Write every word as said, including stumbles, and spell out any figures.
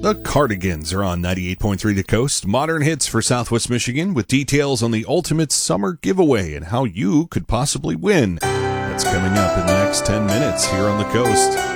The Cardigans are on ninety-eight point three The Coast, modern hits for Southwest Michigan, with details on the ultimate summer giveaway and how you could possibly win. That's coming up in the next ten minutes here on The Coast.